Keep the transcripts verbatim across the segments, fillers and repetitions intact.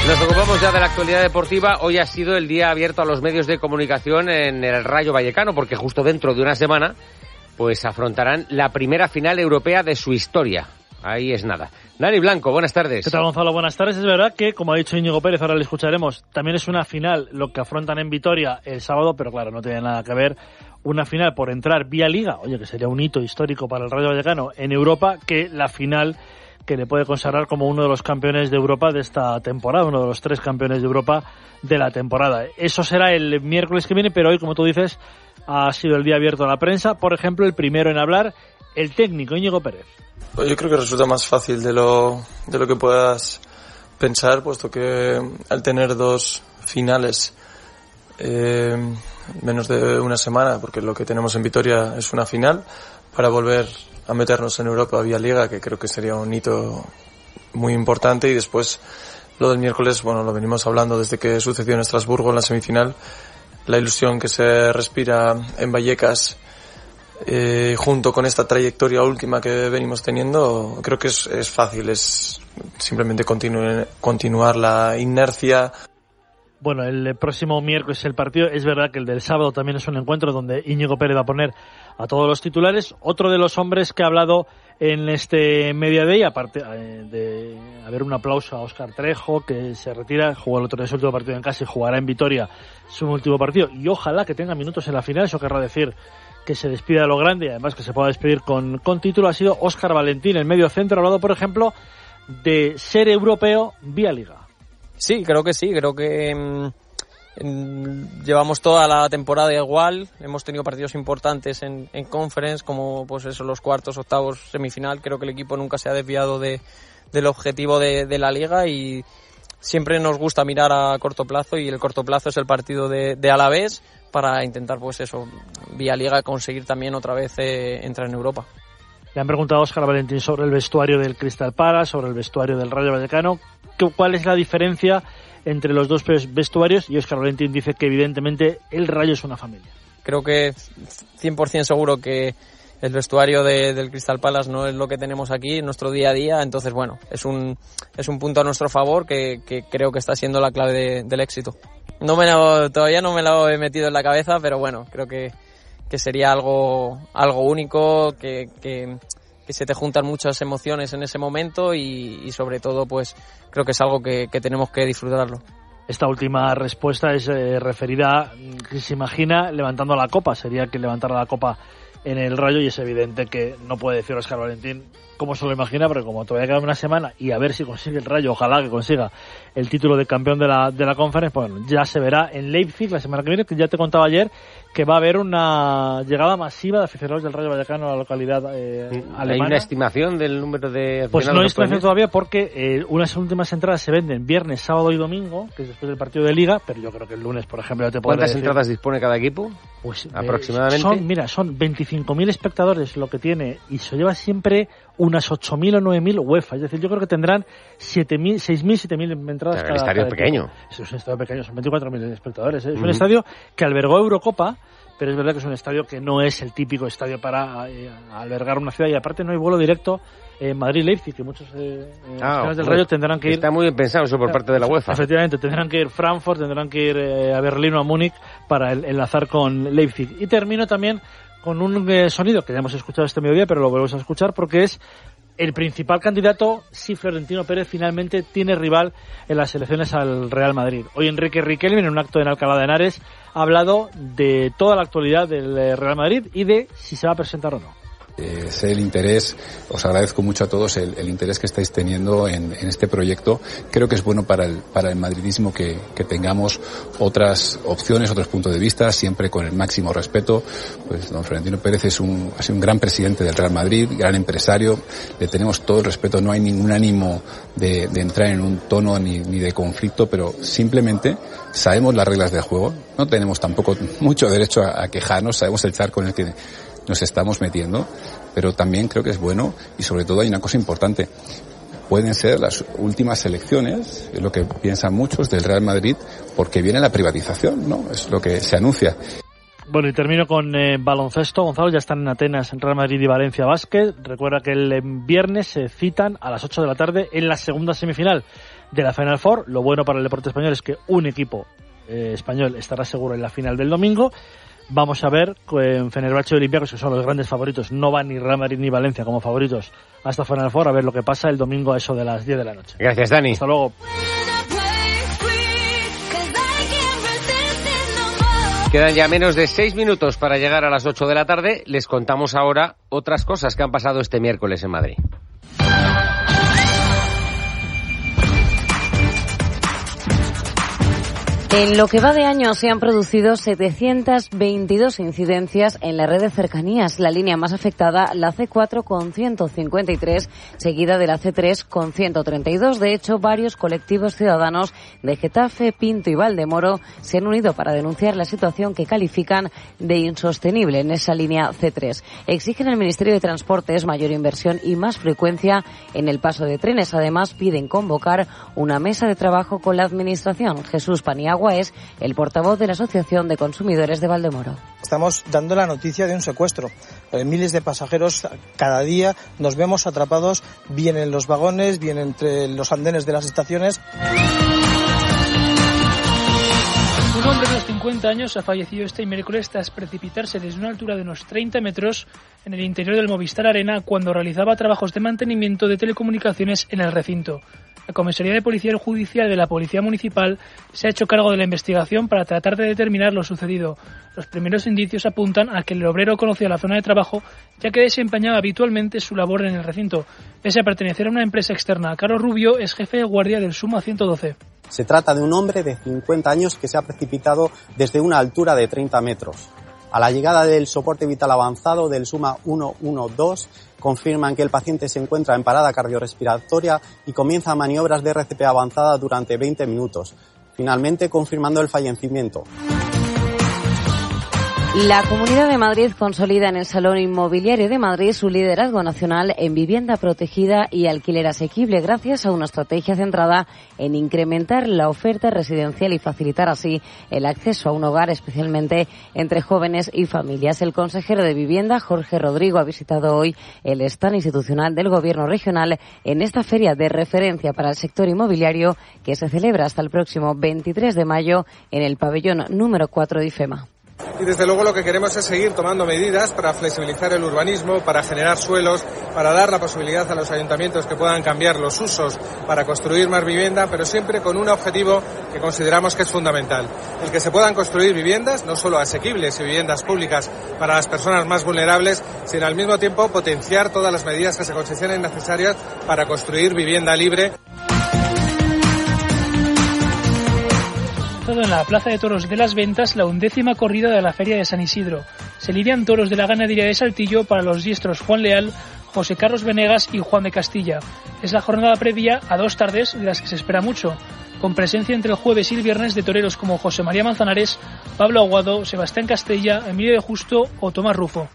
Nos ocupamos ya de la actualidad deportiva. Hoy ha sido el día abierto a los medios de comunicación en el Rayo Vallecano, porque justo dentro de una semana pues afrontarán la primera final europea de su historia. Ahí es nada. Nani Blanco, buenas tardes. ¿Qué tal, Gonzalo? Buenas tardes. Es verdad que, como ha dicho Íñigo Pérez, ahora le escucharemos, también es una final lo que afrontan en Vitoria el sábado, pero claro, no tiene nada que ver una final por entrar vía Liga, oye, que sería un hito histórico para el Rayo Vallecano en Europa, que la final que le puede consagrar como uno de los campeones de Europa de esta temporada, uno de los tres campeones de Europa de la temporada. Eso será el miércoles que viene, pero hoy, como tú dices, ha sido el día abierto a la prensa. Por ejemplo, el primero en hablar, el técnico Íñigo Pérez. Pues yo creo que resulta más fácil de lo, de lo que puedas pensar, puesto que al tener dos finales eh, menos de una semana, porque lo que tenemos en Vitoria es una final, para volver a meternos en Europa vía Liga, que creo que sería un hito muy importante. Y después lo del miércoles, bueno, lo venimos hablando desde que sucedió en Estrasburgo en la semifinal, la ilusión que se respira en Vallecas, eh, junto con esta trayectoria última que venimos teniendo, creo que es, es fácil, es simplemente continu- continuar la inercia. Bueno, el próximo miércoles el partido, es verdad que el del sábado también es un encuentro donde Íñigo Pérez va a poner a todos los titulares. Otro de los hombres que ha hablado en este Media Day, aparte eh, de haber un aplauso a Óscar Trejo, que se retira, jugó el otro día su último partido en casa y jugará en Vitoria su último partido, y ojalá que tenga minutos en la final. Eso querrá decir que se despida de lo grande y además que se pueda despedir con, con título. Ha sido Óscar Valentín, el medio centro, ha hablado, por ejemplo, de ser europeo vía Liga. Sí, creo que sí, creo que mmm, llevamos toda la temporada igual, hemos tenido partidos importantes en, en Conference, como pues eso, los cuartos, octavos, semifinal. Creo que el equipo nunca se ha desviado de, del objetivo de, de la Liga, y siempre nos gusta mirar a corto plazo, y el corto plazo es el partido de, de Alavés, para intentar pues eso, vía Liga, conseguir también otra vez eh, entrar en Europa. Le han preguntado a Óscar Valentín sobre el vestuario del Crystal Palace, sobre el vestuario del Rayo Vallecano. ¿Cuál es la diferencia entre los dos vestuarios? Y Óscar Valentín dice que evidentemente el Rayo es una familia. Creo que cien por ciento seguro que el vestuario de, del Crystal Palace no es lo que tenemos aquí en nuestro día a día. Entonces, bueno, es un, es un punto a nuestro favor que, que creo que está siendo la clave de, del éxito. No me lo, todavía no me lo he metido en la cabeza, pero bueno, creo que que sería algo algo único, que, que, que se te juntan muchas emociones en ese momento, y, y sobre todo pues creo que es algo que, que tenemos que disfrutarlo. Esta última respuesta es eh, referida, que se imagina levantando la copa, sería que levantara la copa en el Rayo, y es evidente que no puede decir Óscar Valentín cómo se lo imagina, porque como todavía queda una semana y a ver si consigue el Rayo, ojalá que consiga el título de campeón de la de la Conference, bueno, ya se verá en Leipzig la semana que viene, que ya te contaba ayer que va a haber una llegada masiva de aficionados del Rayo Vallecano a la localidad eh, alemana. ¿Hay una estimación del número de aficionados? Pues no hay estimación todavía, porque eh, unas últimas entradas se venden viernes, sábado y domingo, que es después del partido de Liga, pero yo creo que el lunes, por ejemplo, ya te podré ¿Cuántas decir, entradas dispone cada equipo? Pues aproximadamente. Eh, son, mira, son veinticinco mil espectadores lo que tiene, y se lleva siempre unas ocho mil o nueve mil UEFA. Es decir, yo creo que tendrán siete mil, seis mil, siete mil entradas. Pero cada, el estadio cada es pequeño. Es un estadio pequeño, son veinticuatro mil espectadores. ¿eh? Es uh-huh. un estadio que albergó Eurocopa, pero es verdad que es un estadio que no es el típico estadio para eh, albergar una ciudad, y aparte no hay vuelo directo en Madrid-Leipzig, que muchos eh, ah, del Rayo tendrán que ir. Está muy bien pensado eso por parte de la UEFA. Efectivamente, tendrán que ir Frankfurt, tendrán que ir eh, a Berlín o a Múnich para el, enlazar con Leipzig. Y termino también con un eh, sonido que ya hemos escuchado este mediodía, pero lo volvemos a escuchar porque es el principal candidato si Florentino Pérez finalmente tiene rival en las elecciones al Real Madrid. Hoy Enrique Riquelme, en un acto en Alcalá de Henares, ha hablado de toda la actualidad del Real Madrid y de si se va a presentar o no. Eh, sé el interés, os agradezco mucho a todos el, el interés que estáis teniendo en, en este proyecto. Creo que es bueno para el, para el madridismo que, que tengamos otras opciones, otros puntos de vista, siempre con el máximo respeto. Pues don Florentino Pérez es un, ha sido un gran presidente del Real Madrid, gran empresario, le tenemos todo el respeto, no hay ningún ánimo de, de entrar en un tono ni, ni de conflicto, pero simplemente sabemos las reglas del juego, no tenemos tampoco mucho derecho a, a quejarnos, sabemos el charco en el que nos estamos metiendo, pero también creo que es bueno, y sobre todo hay una cosa importante: pueden ser las últimas elecciones, es lo que piensan muchos, del Real Madrid, porque viene la privatización, ¿no? Es lo que se anuncia. Bueno, y termino con eh, baloncesto. Gonzalo, ya están en Atenas en Real Madrid y Valencia Basket. Recuerda que el viernes se citan a las ocho de la tarde en la segunda semifinal de la Final Four. Lo bueno para el deporte español es que un equipo eh, español estará seguro en la final del domingo. Vamos a ver en Fenerbahce y Olympiacos, que son los grandes favoritos. No van ni Real Madrid ni Valencia como favoritos hasta Final Four. A ver lo que pasa el domingo a eso de las diez de la noche. Gracias, Dani. Hasta luego. Quedan ya menos de seis minutos para llegar a las ocho de la tarde. Les contamos ahora otras cosas que han pasado este miércoles en Madrid. En lo que va de año se han producido setecientas veintidós incidencias en la red de cercanías. La línea más afectada, la ce cuatro con ciento cincuenta y tres, seguida de la ce tres con ciento treinta y dos. De hecho, varios colectivos ciudadanos de Getafe, Pinto y Valdemoro se han unido para denunciar la situación que califican de insostenible en esa línea ce tres. Exigen al Ministerio de Transportes mayor inversión y más frecuencia en el paso de trenes. Además, piden convocar una mesa de trabajo con la Administración. Jesús Paniagua es el portavoz de la Asociación de Consumidores de Valdemoro. Estamos dando la noticia de un secuestro. Eh, miles de pasajeros cada día nos vemos atrapados bien en los vagones, bien entre los andenes de las estaciones. Un hombre de unos cincuenta años ha fallecido este miércoles tras precipitarse desde una altura de unos treinta metros en el interior del Movistar Arena cuando realizaba trabajos de mantenimiento de telecomunicaciones en el recinto. La Comisaría de Policía Judicial de la Policía Municipal se ha hecho cargo de la investigación para tratar de determinar lo sucedido. Los primeros indicios apuntan a que el obrero conocía la zona de trabajo, ya que desempeñaba habitualmente su labor en el recinto. Pese a pertenecer a una empresa externa, Carlos Rubio es jefe de guardia del SUMA ciento doce. Se trata de un hombre de cincuenta años que se ha precipitado desde una altura de treinta metros. A la llegada del soporte vital avanzado del SUMA ciento doce, confirman que el paciente se encuentra en parada cardiorrespiratoria y comienza maniobras de erre ce pe avanzada durante veinte minutos, finalmente confirmando el fallecimiento. La Comunidad de Madrid consolida en el Salón Inmobiliario de Madrid su liderazgo nacional en vivienda protegida y alquiler asequible gracias a una estrategia centrada en incrementar la oferta residencial y facilitar así el acceso a un hogar, especialmente entre jóvenes y familias. El consejero de Vivienda, Jorge Rodrigo, ha visitado hoy el stand institucional del Gobierno regional en esta feria de referencia para el sector inmobiliario que se celebra hasta el próximo veintitrés de mayo en el pabellón número cuatro de IFEMA. Y desde luego lo que queremos es seguir tomando medidas para flexibilizar el urbanismo, para generar suelos, para dar la posibilidad a los ayuntamientos que puedan cambiar los usos para construir más vivienda, pero siempre con un objetivo que consideramos que es fundamental. El que se puedan construir viviendas, no solo asequibles y viviendas públicas para las personas más vulnerables, sino al mismo tiempo potenciar todas las medidas que se consideren necesarias para construir vivienda libre. En la Plaza de Toros de las Ventas la undécima corrida de la Feria de San Isidro. Se lidian toros de la ganadería de Saltillo para los diestros Juan Leal, José Carlos Venegas y Juan de Castilla. Es la jornada previa a dos tardes de las que se espera mucho, con presencia entre el jueves y el viernes de toreros como José María Manzanares, Pablo Aguado, Sebastián Castella, Emilio de Justo o Tomás Rufo.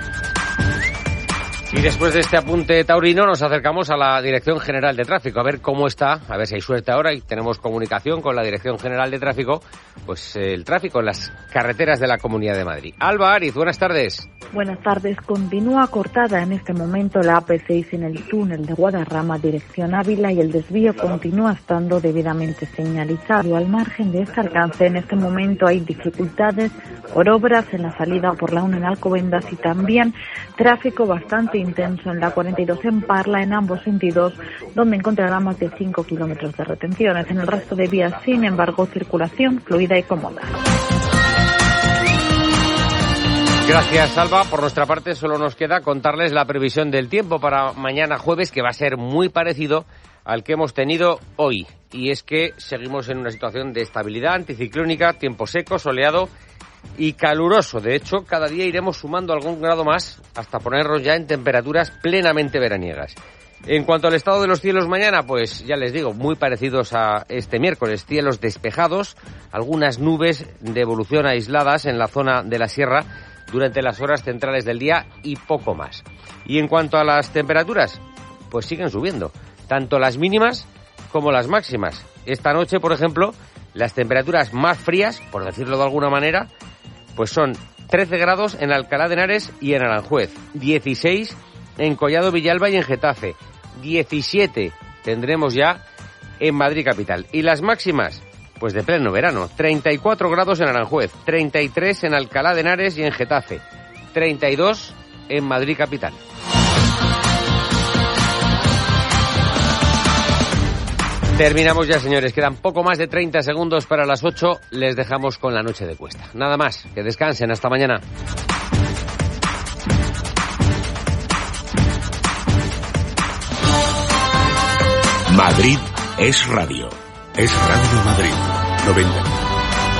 Y después de este apunte taurino nos acercamos a la Dirección General de Tráfico, a ver cómo está, a ver si hay suerte ahora y tenemos comunicación con la Dirección General de Tráfico, pues eh, el tráfico en las carreteras de la Comunidad de Madrid. Alba Ariz, buenas tardes. Buenas tardes. Continúa cortada en este momento la A P seis en el túnel de Guadarrama, dirección Ávila, y el desvío continúa estando debidamente señalizado. Al margen de este alcance, en este momento hay dificultades por obras en la salida por la uno en Alcobendas y también tráfico bastante intenso en la cuarenta y dos en Parla en ambos sentidos, donde encontrará más de cinco kilómetros de retenciones. En el resto de vías, sin embargo, circulación fluida y cómoda. Gracias, Alba. Por nuestra parte, solo nos queda contarles la previsión del tiempo para mañana jueves, que va a ser muy parecido al que hemos tenido hoy. Y es que seguimos en una situación de estabilidad anticiclónica, tiempo seco, soleado y caluroso. De hecho, cada día iremos sumando algún grado más hasta ponernos ya en temperaturas plenamente veraniegas. En cuanto al estado de los cielos mañana, pues ya les digo, muy parecidos a este miércoles. Cielos despejados, algunas nubes de evolución aisladas en la zona de la sierra durante las horas centrales del día y poco más. Y en cuanto a las temperaturas, pues siguen subiendo, tanto las mínimas como las máximas. Esta noche, por ejemplo, las temperaturas más frías, por decirlo de alguna manera, pues son trece grados en Alcalá de Henares y en Aranjuez, dieciséis en Collado Villalba y en Getafe, diecisiete tendremos ya en Madrid capital. Y las máximas, pues de pleno verano, treinta y cuatro grados en Aranjuez, treinta y tres en Alcalá de Henares y en Getafe, treinta y dos en Madrid capital. Terminamos ya, señores. Quedan poco más de treinta segundos para las ocho. Les dejamos con la noche de Cuesta. Nada más. Que descansen. Hasta mañana. Madrid es radio. Es Radio Madrid. noventa.